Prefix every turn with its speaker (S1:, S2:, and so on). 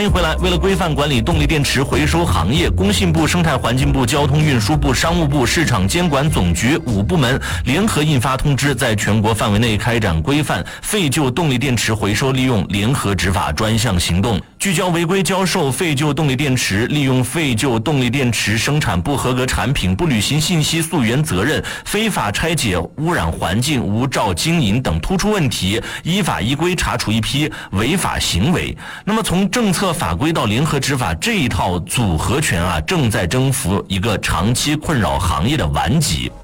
S1: 欢迎回来。为了规范管理动力电池回收行业，工信部、生态环境部、交通运输部、商务部、市场监管总局5部门联合印发通知，在全国范围内开展规范废旧动力电池回收利用联合执法专项行动，聚焦违规销售废旧动力电池、利用废旧动力电池生产不合格产品、不履行信息溯源责任、非法拆解、污染环境、无照经营等突出问题，依法依规查处一批违法行为。那么从政策法规到联合执法这一套组合拳正在征服一个长期困扰行业的顽疾。